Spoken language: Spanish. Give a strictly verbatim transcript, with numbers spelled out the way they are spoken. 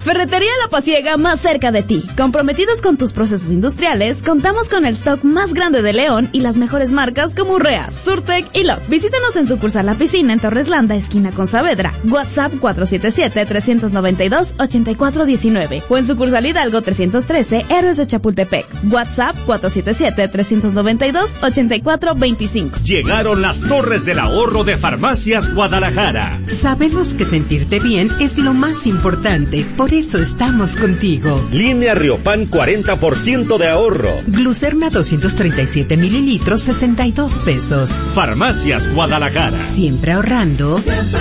Ferretería La Pasiega, más cerca de ti. Comprometidos con tus procesos industriales, contamos con el stock más grande de León y las mejores marcas como Urrea, Surtec y Lock. Visítanos en sucursal La Piscina en Torres Landa, esquina con Saavedra. WhatsApp cuatro siete siete, tres nueve dos, ocho cuatro uno nueve o en sucursal Hidalgo trescientos trece, Héroes de Chapultepec. WhatsApp cuatro siete siete, tres nueve dos, ocho cuatro dos cinco. Llegaron las Torres del Ahorro de Farmacias Guadalajara. Sabemos que sentirte bien es lo más importante, por eso estamos contigo. Línea Riopan, cuarenta por ciento de ahorro. Glucerna doscientos treinta y siete mililitros, sesenta y dos pesos. Farmacias Guadalajara. Siempre ahorrando.